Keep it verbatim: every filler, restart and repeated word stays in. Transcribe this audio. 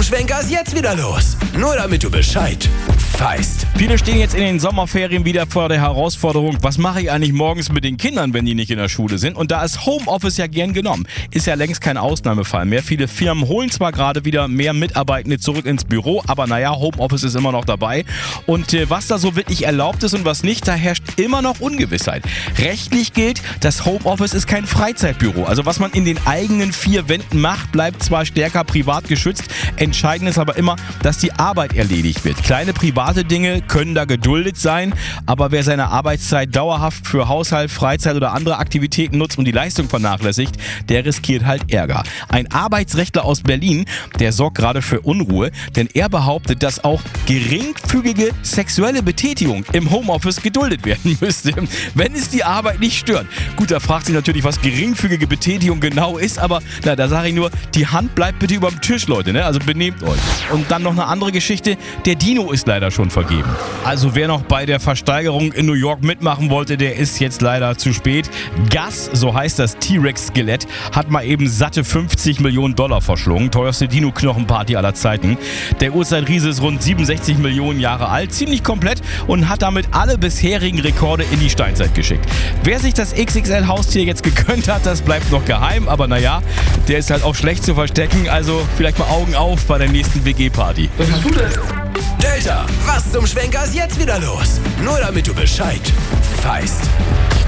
Schwenkers jetzt wieder los? Nur damit du Bescheid weißt. Viele stehen jetzt in den Sommerferien wieder vor der Herausforderung, was mache ich eigentlich morgens mit den Kindern, wenn die nicht in der Schule sind? Und da ist Homeoffice ja gern genommen. Ist ja längst kein Ausnahmefall mehr. Viele Firmen holen zwar gerade wieder mehr Mitarbeitende zurück ins Büro, aber naja, Homeoffice ist immer noch dabei. Und äh, was da so wirklich erlaubt ist und was nicht, da herrscht immer noch Ungewissheit. Rechtlich gilt, das Homeoffice ist kein Freizeitbüro. Also was man in den eigenen vier Wänden macht, bleibt zwar stärker privat geschützt. Entscheidend ist aber immer, dass die Arbeit erledigt wird. Kleine private Dinge können da geduldet sein, aber wer seine Arbeitszeit dauerhaft für Haushalt, Freizeit oder andere Aktivitäten nutzt und die Leistung vernachlässigt, der riskiert halt Ärger. Ein Arbeitsrechtler aus Berlin, der sorgt gerade für Unruhe, denn er behauptet, dass auch geringfügige sexuelle Betätigung im Homeoffice geduldet werden müsste, wenn es die Arbeit nicht stört. Gut, da fragt sich natürlich, was geringfügige Betätigung genau ist, aber na, da sage ich nur, die Hand bleibt bitte überm Tisch, Leute, ne? Also benehmt euch. Und dann noch eine andere Geschichte, der Dino ist leider schon vergeben. Also wer noch bei der Versteigerung in New York mitmachen wollte, der ist jetzt leider zu spät. Gus, so heißt das T-Rex-Skelett, hat mal eben satte fünfzig Millionen Dollar verschlungen. Teuerste Dino-Knochenparty aller Zeiten. Der Urzeitriese ist rund siebenundsechzig Millionen Jahre alt, ziemlich komplett und hat damit alle bisherigen Rekorde in die Steinzeit geschickt. Wer sich das X X L-Haustier jetzt gegönnt hat, das bleibt noch geheim, aber naja, der ist halt auch schlecht zu verstecken, also vielleicht mal Augen auf bei der nächsten W G-Party. Was hast du denn? Delta, was zum Schwenkers jetzt wieder los? Nur damit du Bescheid weißt.